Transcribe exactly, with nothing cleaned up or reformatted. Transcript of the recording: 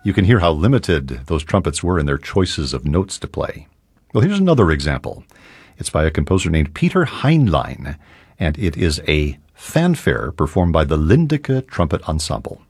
you can hear how limited those trumpets were in their choices of notes to play. Well, here's another example. It's by a composer named Peter Heinlein, and it is a fanfare performed by the Lindica Trumpet Ensemble.